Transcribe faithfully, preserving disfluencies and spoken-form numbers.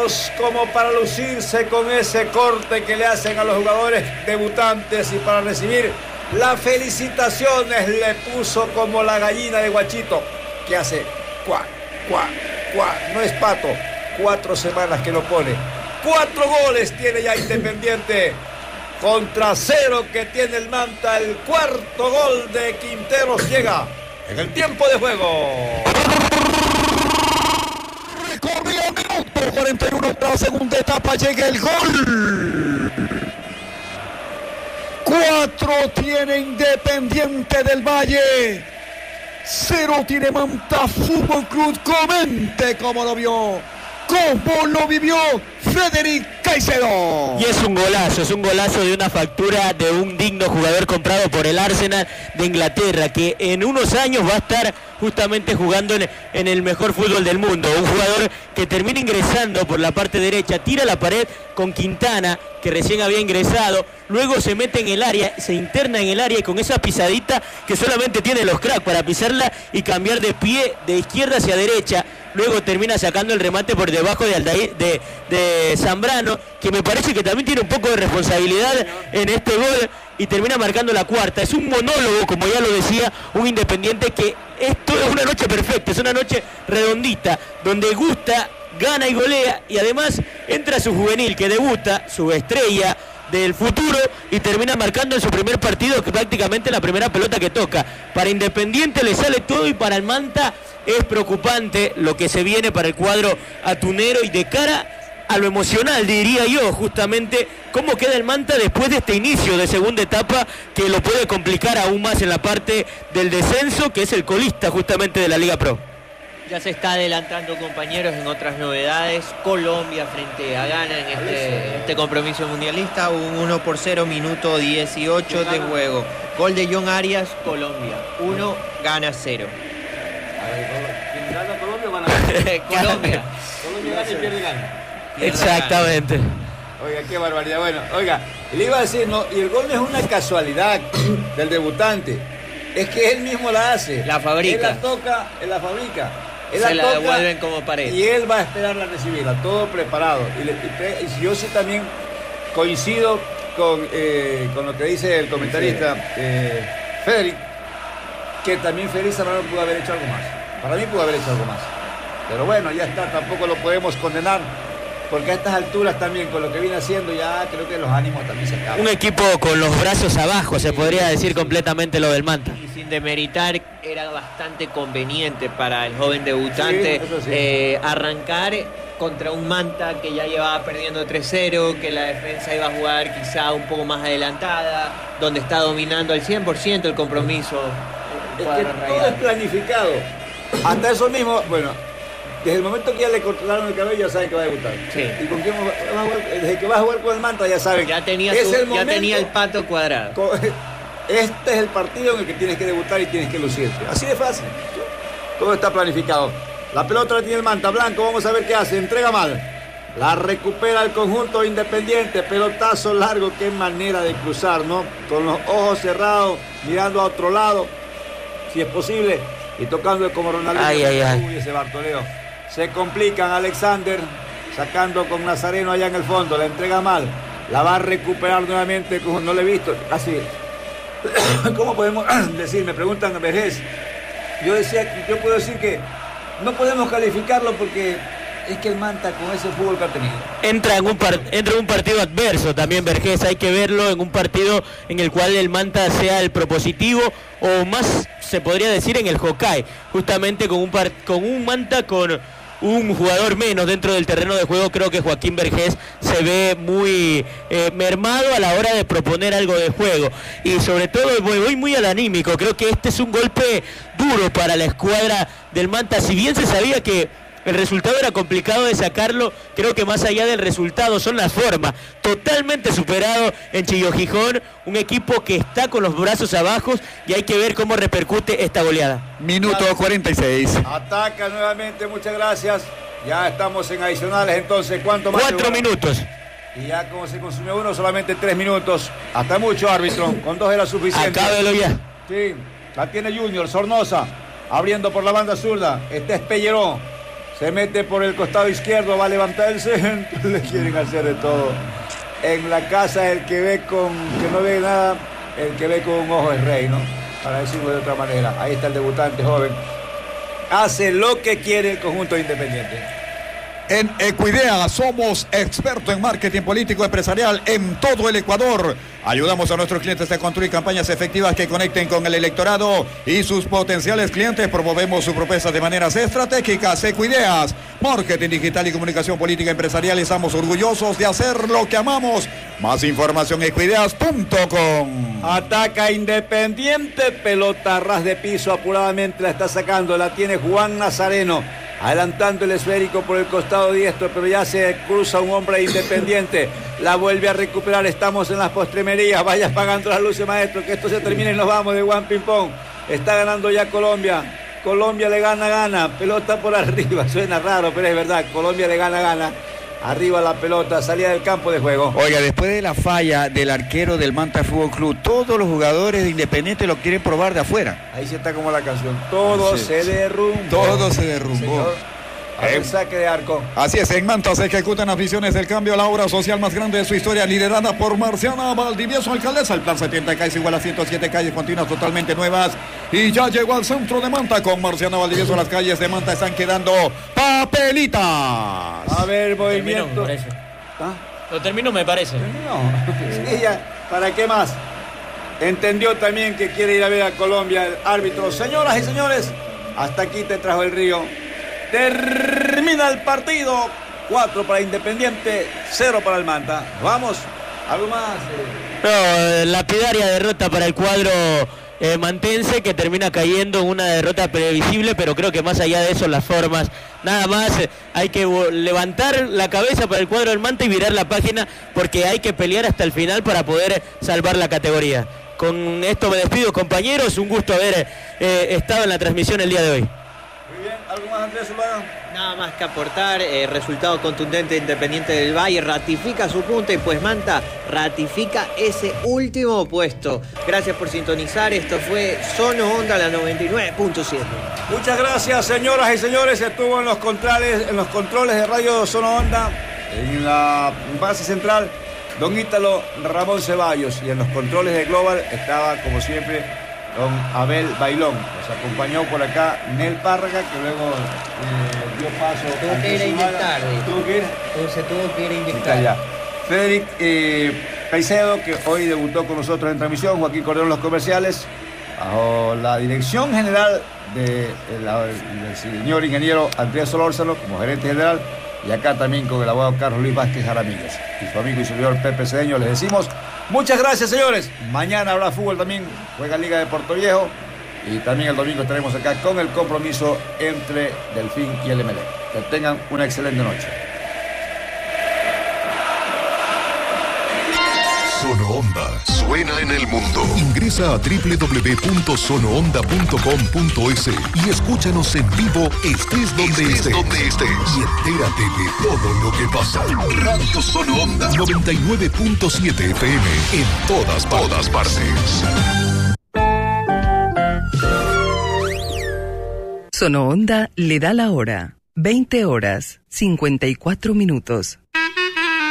listos como para lucirse con ese corte que le hacen a los jugadores debutantes y para recibir las felicitaciones le puso como la gallina de Guachito que hace cuá, cuá, cuá, no es pato, cuatro semanas que lo pone, cuatro goles tiene ya Independiente contra cero que tiene el Manta. El cuarto gol de Quinteros llega en el tiempo de juego. Recorrió minuto cuarenta y uno para la segunda etapa, llega el gol. Cuatro tiene Independiente del Valle, cero tiene Manta Fútbol Club. Comente cómo lo vio, cómo lo vivió Frederic Caicedo. Y es un golazo, es un golazo de una factura de un digno jugador comprado por el Arsenal de Inglaterra, que en unos años va a estar justamente jugando en, en el mejor fútbol del mundo. Un jugador que termina ingresando por la parte derecha, tira la pared con Quintana, que recién había ingresado, luego se mete en el área, se interna en el área y con esa pisadita que solamente tiene los cracks para pisarla y cambiar de pie de izquierda hacia derecha, luego termina sacando el remate por debajo de, Aldair, de, de Zambrano, que me parece que también tiene un poco de responsabilidad en este gol y termina marcando la cuarta. Es un monólogo, como ya lo decía, un Independiente que esto es una noche perfecta, es una noche redondita, donde gusta, gana y golea, y además entra su juvenil que debuta, su estrella del futuro, y termina marcando en su primer partido, que prácticamente la primera pelota que toca. Para Independiente le sale todo y para el Manta es preocupante lo que se viene para el cuadro atunero y de cara a lo emocional, diría yo, justamente cómo queda el Manta después de este inicio de segunda etapa que lo puede complicar aún más en la parte del descenso, que es el colista justamente de la Liga Pro. Ya se está adelantando, compañeros, en otras novedades. Colombia frente a Ghana en este, este compromiso mundialista. Un uno por cero, minuto dieciocho de juego. Gol de John Arias, Colombia. uno, Ghana cero. ¿Quién gana Colombia o Ghana? Colombia. Colombia gana y pierde Ghana. Exactamente. Oiga, qué barbaridad. Bueno, oiga, le iba a decir, no, y el gol no es una casualidad del debutante. Es que él mismo la hace. La fabrica. Él la toca, él la fabrica. Él Se la, la toca, devuelven como pared. Y él va a esperarla a recibirla, todo preparado. Y, le, y, y yo sí también coincido con, eh, con lo que dice el comentarista eh, Federic, que también Félix Zambrano pudo haber hecho algo más. Para mí pudo haber hecho algo más. Pero bueno, ya está, tampoco lo podemos condenar, porque a estas alturas también, con lo que viene haciendo, ya creo que los ánimos también se acaban. Un equipo con los brazos abajo, se podría decir completamente lo del Manta. Y sin demeritar, era bastante conveniente para el joven debutante sí, sí. eh, arrancar contra un Manta que ya llevaba perdiendo tres cero, que la defensa iba a jugar quizá un poco más adelantada, donde está dominando al cien por ciento el compromiso. Es que todo es planificado. Hasta eso mismo, bueno, desde el momento que ya le cortaron el cabello ya saben que va a debutar. Sí. Y con quién va a jugar, desde que va a jugar con el Manta ya saben. Ya tenía, es su, el ya momento, tenía el pato cuadrado. Este es el partido en el que tienes que debutar y tienes que lucirte. Así de fácil. Todo está planificado. La pelota la tiene el Manta. Blanco, vamos a ver qué hace. Entrega mal. La recupera el conjunto Independiente. Pelotazo largo. Qué manera de cruzar, ¿no? Con los ojos cerrados, mirando a otro lado, si es posible, y tocando como Ronaldinho. Ay, ay, ay. Uy, ese Bartoleo. Se complican. Alexander sacando con Nazareno allá en el fondo. La entrega mal. La va a recuperar nuevamente. No le he visto. Así. ¿Cómo podemos decir? Me preguntan a Vergés. Yo decía, yo puedo decir que no podemos calificarlo porque es que el Manta con ese fútbol que ha tenido. Entra en un, par, entra en un partido adverso también Vergés, hay que verlo en un partido en el cual el Manta sea el propositivo o más se podría decir en el Hokkaido, justamente con un, par, con un Manta con un jugador menos dentro del terreno de juego. Creo que Joaquín Vergés se ve muy eh, mermado a la hora de proponer algo de juego y sobre todo voy, voy muy al anímico. Creo que este es un golpe duro para la escuadra del Manta, si bien se sabía que el resultado era complicado de sacarlo. Creo que más allá del resultado son las formas. Totalmente superado en Chillo Gijón, un equipo que está con los brazos abajo y hay que ver cómo repercute esta goleada. Minuto cuarenta y seis. Ataca nuevamente, muchas gracias. Ya estamos en adicionales, entonces, ¿cuánto más? Cuatro minutos. Y ya como se consumió uno, solamente tres minutos. Hasta mucho, árbitro. Con dos era suficiente. Acábelo ya. Sí, la tiene Junior, Sornosa, abriendo por la banda zurda. Este es Pellerón. Se mete por el costado izquierdo, va a levantar el centro. Le quieren hacer de todo. En la casa el que ve con, que no ve nada, el que ve con un ojo es rey, ¿no? Para decirlo de otra manera. Ahí está el debutante joven. Hace lo que quiere el conjunto Independiente. En Equidea somos expertos en marketing político empresarial en todo el Ecuador. Ayudamos a nuestros clientes a construir campañas efectivas que conecten con el electorado y sus potenciales clientes. Promovemos sus propuestas de maneras estratégicas. Equideas, marketing digital y comunicación política empresarial. Estamos orgullosos de hacer lo que amamos. Más información equideas punto com. Ataca Independiente, pelota a ras de piso, apuradamente la está sacando, la tiene Juan Nazareno. Adelantando el esférico por el costado diestro, pero ya se cruza un hombre Independiente. La vuelve a recuperar. Estamos en las postremerías. Vaya apagando las luces, maestro, que esto se termine y nos vamos de Juan Pimpón. Está ganando ya Colombia. Colombia le gana, gana. Pelota por arriba. Suena raro, pero es verdad. Colombia le gana, gana. Arriba la pelota, salida del campo de juego. Oiga, después de la falla del arquero del Manta Fútbol Club, todos los jugadores de Independiente lo quieren probar de afuera. Ahí sí está como la canción. Todo sí, se derrumbó. Todo se derrumbó. El saque de arco. Así es, en Manta se ejecutan las visiones del cambio, la obra social más grande de su historia, liderada por Marciana Valdivieso, alcaldesa. El plan setenta calles igual a ciento siete calles continuas totalmente nuevas. Y ya llegó al centro de Manta con Marciana Valdivieso. Las calles de Manta están quedando papelitas. A ver, movimiento. Terminó, ¿Ah? Lo terminó, me parece. ¿Terminó? Sí, ya. ¿Para qué más? Entendió también que quiere ir a ver a Colombia el árbitro. Señoras y señores, hasta aquí te trajo el río. Termina el partido. Cuatro para Independiente, cero para el Manta. Vamos, algo más. No, lapidaria derrota para el cuadro eh, mantense, que termina cayendo en una derrota previsible, pero creo que más allá de eso, las formas, nada más. Eh, hay que levantar la cabeza para el cuadro del Manta y virar la página, porque hay que pelear hasta el final para poder salvar la categoría. Con esto me despido, compañeros. Un gusto haber eh, estado en la transmisión el día de hoy. Muy bien, ¿algo más, Andrés Urbano? Nada más que aportar, eh, resultado contundente de Independiente del Valle, ratifica su punta y pues Manta ratifica ese último puesto. Gracias por sintonizar, esto fue Sono Onda, la noventa y nueve punto siete. Muchas gracias, señoras y señores. Estuvo en los controles, en los controles de Radio Sono Onda, en la base central, don Ítalo Ramón Ceballos, y en los controles de Global estaba, como siempre, don Abel Bailón. Nos acompañó por acá Nel Párraga, que luego eh, dio paso. Tuvo que ir a inyectar. ¿Tuvo que ir? Se tuvo que ir a inyectar. Ya. Frederic eh, Caicedo, que hoy debutó con nosotros en transmisión. Joaquín Cordero en los comerciales. Bajo la dirección general de, la, del señor ingeniero Andrés Solórzano como gerente general. Y acá también con el abogado Carlos Luis Vázquez Jaramillas y su amigo y servidor Pepe Cedeño. Les decimos muchas gracias, señores. Mañana habrá fútbol también, juega Liga de Puerto Viejo, y también el domingo estaremos acá con el compromiso entre Delfín y el Emelec. Que tengan una excelente noche. Sono Onda suena en el mundo. Ingresa a doble u doble u doble u punto sono onda punto com punto es y escúchanos en vivo, estés donde estés, estés donde estés y entérate de todo lo que pasa. Radio Sono Onda noventa y nueve punto siete F M en todas, todas partes. Sono Onda le da la hora. veinte horas, cincuenta y cuatro minutos.